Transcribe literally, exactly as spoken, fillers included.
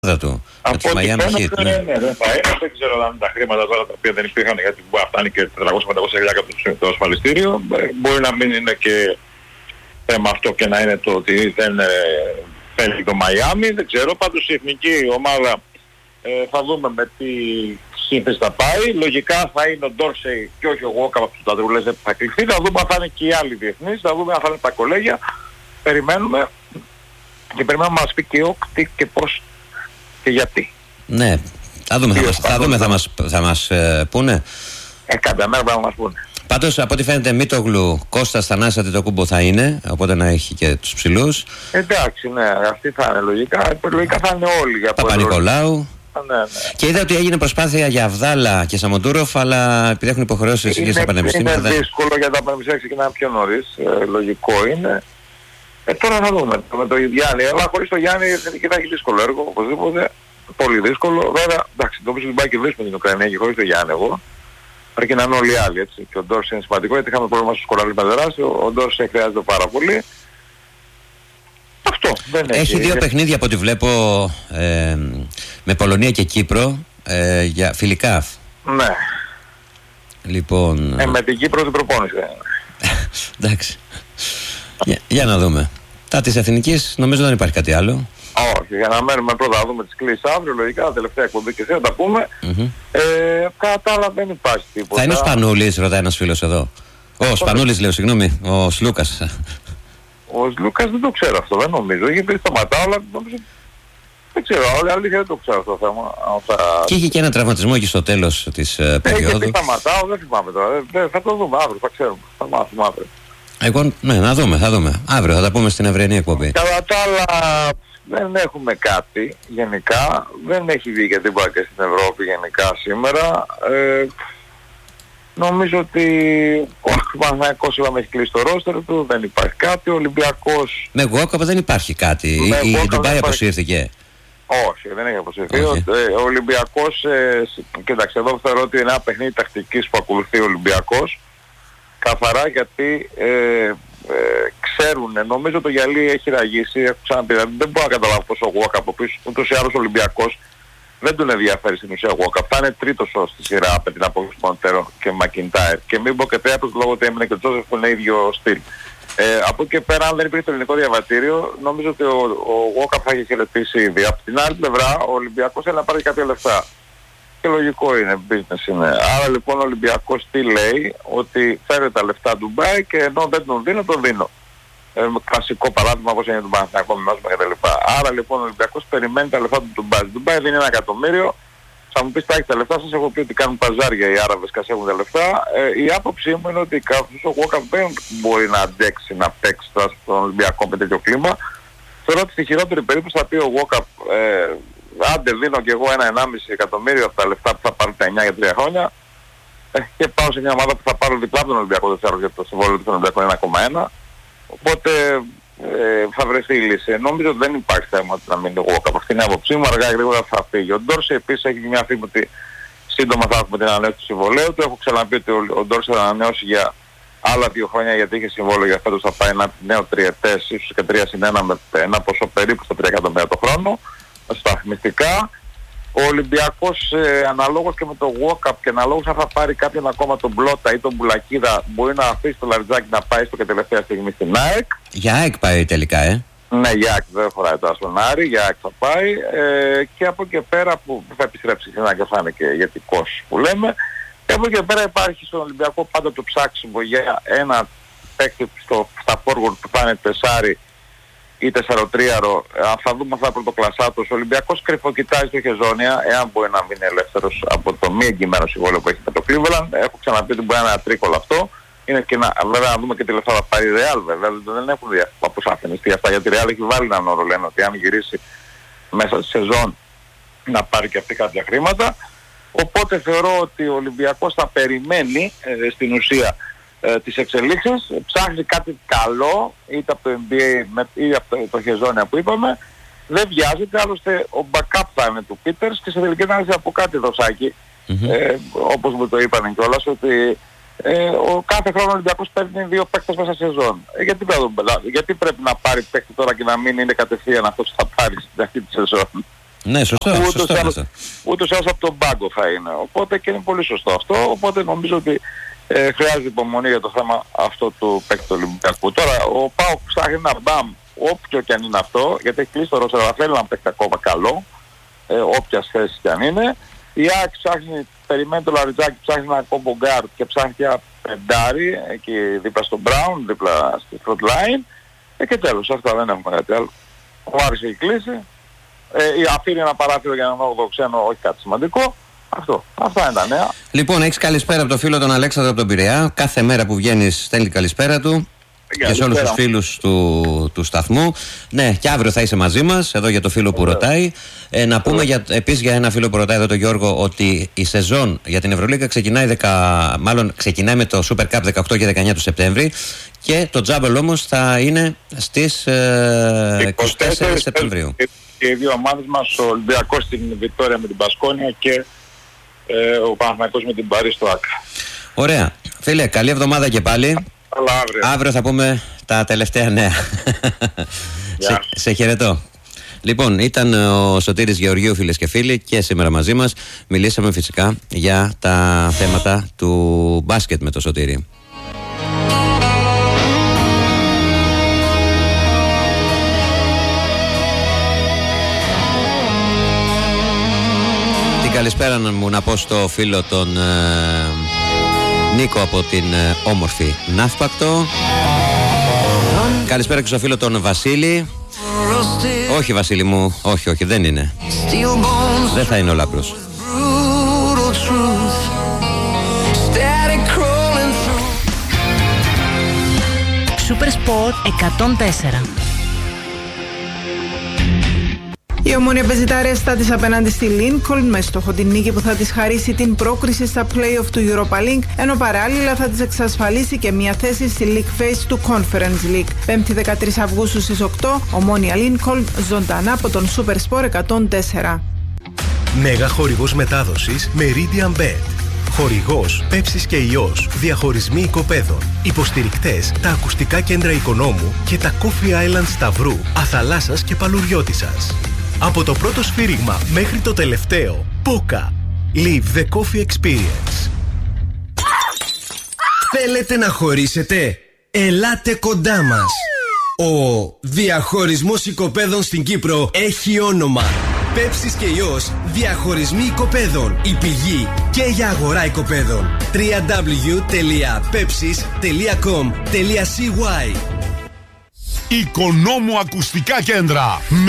του. Από ό,τι φαίνεται, ναι, ναι, δεν θα είναι. Δεν ξέρω αν τα χρήματα τώρα τα οποία δεν υπήρχαν, γιατί μπορεί να φτάνει και τετρακόσια με πεντακόσια χιλιάδες το ασφαλιστήριο. Μπορεί να μην είναι και θέμα αυτό και να είναι το ότι δεν ε, θέλει το Μαϊάμι. Δεν ξέρω. Πάντως η εθνική ομάδα ε, θα δούμε με τι σύνθεση θα πάει. Λογικά θα είναι ο Ντόρσεϊ και όχι ο Γουόκαπ από τους Ταντρουλές που θα κληθεί. Θα δούμε αν θα είναι και οι άλλοι διεθνείς. Θα δούμε αν θα είναι τα κολέγια. Περιμένουμε και περιμένουμε να μας πει και ο τι και πώς και γιατί. Ναι, θα δούμε, θα, μας, θα, δούμε θα μας, θα μας ε, πούνε. Ε, κατά μέρα θα μας πούνε. Πάντως από ό,τι φαίνεται Μήτογλου, Κώστας, Θανάσης, Αντετοκούμπο θα είναι, οπότε να έχει και τους ψηλούς. Εντάξει, ναι, αυτοί θα είναι λογικά. Λογικά θα είναι όλοι για Παπα-Νικολάου. Ναι, ναι. Και είδα ότι έγινε προσπάθεια για Αβδάλα και Σαμοντούροφ, αλλά επειδή έχουν υποχρεώσεις και στα πανεπιστήμια. Είναι δεν... δύσκολο για τα πανεπιστήμια, ξεκινάμε πιο νωρίς. Ε, λογικό είναι. Ε, τώρα θα δούμε με τον Γιάννη. Αλλά χωρίς τον Γιάννη και θα έχει δύσκολο έργο, οπωσδήποτε. Πολύ δύσκολο. Βέβαια, εντάξει, το οποίο πάει και βρίσκουμε την Ουκρανία και χωρίς τον Γιάννη εγώ. Αρκεί να είναι όλοι οι άλλοι, έτσι. Και ο Ντόρσεϊ είναι σημαντικό, γιατί είχαμε πρόβλημα στους κοραλείς Πεδεράς. Ο Ντόρσεϊ χρειάζεται πάρα πολύ. Αυτό δεν έχει. Έχει δύο παιχνίδια από ό,τι βλέπω ε, με Πολωνία και Κύπρο ε, για φιλικά. Ναι. Λοιπόν... Ε, με την Κύπρο την προπόνηση. Εντάξει. για, για να δούμε. Τα της εθνικής νομίζω δεν υπάρχει κάτι άλλο. Όχι, για να μένουμε πρώτα να δούμε τις κλήσεις αύριο, λογικά τα τελευταία εκπομπή και θα τα πούμε. Mm-hmm. Ε, κατά άλλα δεν υπάρχει τίποτα. Θα είναι ο Σπανούλης, ρωτάει ένας φίλος εδώ. Ο Σπανούλης λέω, συγγνώμη, ο Σλούκας. Ο Σλούκας δεν το ξέρω αυτό, δεν νομίζω. Είχε πει σταματάω, αλλά νομίζω... δεν ξέρω, όλη αλήθεια δεν το ξέρω αυτό το θέμα. Θα... Και είχε και ένα τραυματισμό εκεί στο τέλος της uh, περίοδου. Είχε πει σταματάω, δεν θυμάμαι τώρα. Δεν, θα το δούμε αύριο, θα ξέρουμε. Θα μάθουμε αύριο. Εγώ, ναι, να δούμε, θα δούμε. Αύριο θα τα πούμε στην αυριανή εκπομπή. Κατά τα άλλα δεν έχουμε κάτι γενικά. Δεν έχει βγει και τίποτα και στην Ευρώπη γενικά σήμερα. Ε, νομίζω ότι ο Παναθηναϊκός είπαμε έχει κλείσει το ρόστερ του, δεν υπάρχει κάτι. Ο Ολυμπιακός... Με Γουόκαπα δεν υπάρχει κάτι. Με η η Ντουμπάι αποσύρθηκε. Όχι, δεν έχει αποσυρθεί. Ο, ο Ολυμπιακός, ε, κοίταξε εδώ θεωρώ ότι είναι ένα παιχνίδι τακτικής που ακολουθεί ο Ολυμπιακός. Καθαρά γιατί ε, ε, ξέρουν, νομίζω το γυαλί έχει ραγίσει, έχω ξαναπεί, δεν μπορώ να καταλάβω πως ο Γουόκαπ από πίσω, ούτως ή άλλως ο Ολυμπιακός δεν τον ενδιαφέρει στην ουσία ο Γουόκαπ. Θα είναι τρίτος στη σειρά με την απόφαση Μοντέρο και Μακιντάιρ. Και μην πω και τέταρτος λόγω ότι έμεινε και ο Τζόσεφ που είναι ίδιο στυλ. Ε, από εκεί και πέρα, αν δεν υπήρχε το ελληνικό διαβατήριο, νομίζω ότι ο, ο Γουόκαπ θα είχε χαιρετήσει ήδη. Από την άλλη πλευρά, ο Ολυμπιακός θέλει να πάρει κάποια λεφτά. Και λογικό είναι, business είναι. Άρα λοιπόν ο Ολυμπιακός τι λέει, ότι φέρει τα λεφτά του Ντουμπάι και ενώ δεν τον δίνω, τον δίνω. Ε, κλασικό παράδειγμα όπως είναι του Παναθηναϊκού με νόσημα κτλ. Άρα λοιπόν ο Ολυμπιακός περιμένει τα λεφτά του Ντουμπάι. Του Ντουμπάι δίνει ένα εκατομμύριο. Θα μου πεις τα έχει τα λεφτά σας, έχω πει ότι κάνουν παζάρια οι Άραβες και έχουν τα λεφτά. Ε, η άποψή μου είναι ότι κάποιος ο Γουόκαπ δεν μπορεί να αντέξει να παίξει στον Ολυμπιακό με τέτοιο κλίμα. Θεωρώ ότι στη χειρότερη περίπτωση θα πει ο Γουόκαπ ε, άντε δίνω και εγώ ένα ενάμιση εκατομμύριο από τα λεφτά που θα πάρουν τα εννιά για τρία χρόνια ε, και πάω σε μια ομάδα που θα πάρω διπλά από τον Ολυμπιακό τεσσάρων για το συμβόλαιο του Ολυμπιακού ένα κόμμα ένα. Οπότε ε, θα βρεθεί η λύση. Νομίζω ότι δεν υπάρχει θέμα να μείνει εγώ από αυτήν την άποψή μου, αργά ή γρήγορα θα φύγει. Ο Ντόρσεϊ επίσης έχει μια φήμη ότι σύντομα θα έχουμε την ανανέωση του συμβολέου του. Έχω ξαναπεί ότι ο, ο Ντόρσεϊ θα ανανεώσει για άλλα δύο χρόνια γιατί είχε συμβόλαιο για φέτος, θα πάει ένα νέο τριετές, ίσως και τρία συν ένα με ένα ποσό περίπου στα τρία εκατομμύρια το χρόνο. Στα αριθμιστικά. Ο Ολυμπιακός ε, αναλόγως και με το Γουόκαπ και αναλόγως αν θα πάρει κάποιον ακόμα τον Μπλότα ή τον Μπουλακίδα μπορεί να αφήσει το Λαριτζάκι να πάει στο και τελευταία στιγμή στην ΑΕΚ. Για ΑΕΚ πάει τελικά, ε. Ναι, για ΑΕΚ δεν χωράει τώρα στον Άρη, για ΑΕΚ θα πάει ε, και από εκεί πέρα που θα επιστρέψει συχνά και θα είναι και ηγετικός που λέμε. Και από εκεί πέρα υπάρχει στον Ολυμπιακό πάντα το ψάξιμο για ένα παίκτη στο, στα forward που θα είναι τεσάρι ή τεσσαροτρίαρο, αν θα δούμε αυτά πρωτοκλασσάτος. Ο Ολυμπιακός κρυφοκοιτάζει το Χεζόνια, εάν μπορεί να μείνει ελεύθερος από το μη εγγυημένο συμβόλαιο που έχει με το Cleveland. Έχω ξαναπεί ότι μπορεί να είναι ένα τρίκολο αυτό. Είναι και να, βέβαια να δούμε και τι λεφτά θα πάρει η Real, βέβαια. Δεν έχουν αποσαφινιστεί αυτά, γιατί η Real έχει βάλει έναν όρο, λένε ότι αν γυρίσει μέσα στη σεζόν να πάρει και αυτή κάποια χρήματα. Οπότε θεωρώ ότι ο Ολυμπιακός θα περιμένει ε, στην ουσία Ε, τις εξελίξεις, ψάχνει κάτι καλό είτε από το N B A ή από το, το Χεζόνια που είπαμε, δεν βιάζεται, άλλωστε ο backup θα είναι του Πίτερς και σε τελική ανάλυση από κάτι δοσάκι mm-hmm. ε, όπως μου το είπαν κιόλας ότι ε, ο κάθε χρόνο ο Ολυμπιακός παίρνει δύο παίκτες μέσα σε σεζόν. Ε, γιατί, γιατί πρέπει να πάρει παίκτη τώρα και να μην είναι κατευθείαν αυτός που θα πάρει στην αρχή της σεζόν. Ναι, σωστό, ούτως σωστό άλλως, αυτό. ούτως ή άλλως από τον πάγκο θα είναι. Οπότε και είναι πολύ σωστό αυτό. Οπότε νομίζω ότι ε, χρειάζεται υπομονή για το θέμα αυτό του παίκτη του Ολυμπιακού. Τώρα ο ΠΑΟΚ ψάχνει ένα μπαμ, όποιο και αν είναι αυτό, γιατί έχει κλείσει το ρόστερ, αλλά θέλει ένα παίκτη ακόμα καλό, ε, όποιας θέσης και αν είναι. Η ΑΕΚ ψάχνει, περιμένει το Λαριτζάκι, ψάχνει ένα κόμπο γκάρτ και ψάχνει και ένα πεντάρι εκεί δίπλα στον Μπράουν, δίπλα στη front line. Ε, και τέλος, αυτά δεν έχουμε κάτι άλλο. Ο Άρης έχει κλείσει. Ε, αφήνει ένα παράθυρο για έναν όγδοο ξένο, όχι κάτι σημαντικό. Αυτό. Αυτά είναι τα νέα. Λοιπόν, έχεις καλησπέρα από το φίλο τον Αλέξανδρο από τον Πειραιά. Κάθε μέρα που βγαίνεις στέλνει καλησπέρα του. Και σε όλους τους φίλους του, του σταθμού. Ναι, και αύριο θα είσαι μαζί μας, εδώ για το φίλο που ρωτάει. Ε, να πούμε για, επίσης για ένα φίλο που ρωτάει εδώ, τον Γιώργο, ότι η σεζόν για την Ευρωλίγκα ξεκινάει, δεκα, μάλλον ξεκινάει με το Super Cup δεκαοκτώ και δεκαεννιά του Σεπτέμβρη. Και το τζάμπελ όμως θα είναι στις ε, είκοσι τέσσερις Σεπτεμβρίου. Και οι δύο ομάδες μας, ο Ολυμπιακός στην Βικτόρια με την Πασκόνια και ε, ο Παναθηναϊκός με την Παρί στο Άκρα. Ωραία. Φίλε, καλή εβδομάδα και πάλι. Αλλά αύριο. Αύριο θα πούμε τα τελευταία νέα. σε, σε χαιρετώ. Λοιπόν, ήταν ο Σωτήρης Γεωργίου, φίλες και φίλοι, και σήμερα μαζί μας μιλήσαμε φυσικά για τα θέματα του μπάσκετ με το Σωτήρη. Την καλησπέρα μου να πω στο φίλο τον ε, Νίκο από την ε, όμορφη Ναύπακτο. Καλησπέρα και στο φίλο τον Βασίλη. Όχι Βασίλη μου, όχι όχι δεν είναι. Δεν θα είναι ο Λάμπρος. Super Sport εκατόν τέσσερα. Η Ομόνοια παίζει τα ρέστα της απέναντι στη Lincoln με στόχο την νίκη που θα της χαρίσει την πρόκριση στα play-off του Europa League, ενώ παράλληλα θα της εξασφαλίσει και μια θέση στη League Phase του Conference League. Πέμπτη δεκατρείς Αυγούστου στις οκτώ, Ομόνοια Lincoln, ζωντανά από τον Super Sport εκατόν τέσσερα. Μέγα χορηγός μετάδοσης Meridian Bet. Χορηγός Πέψης και Ιός, διαχωρισμοί οικοπαίδων. Υποστηρικτές τα ακουστικά κέντρα Οικονόμου και τα Coffee Island Σταυρού, Αθαλάσσας και Παλουριώτισσας. Από το πρώτο σφύριγμα μέχρι το τελευταίο, Πόκα. Live the coffee experience. Θέλετε να χωρίσετε? Ελάτε κοντά μας. Ο διαχωρισμός οικοπαίδων στην Κύπρο έχει όνομα. Πέψης και Ιός, διαχωρισμοί οικοπαίδων. Η πηγή και για αγορά οικοπαίδων. double-u double-u double-u τελεία pepsis τελεία com τελεία c y. Οικονόμου ακουστικά κέντρα.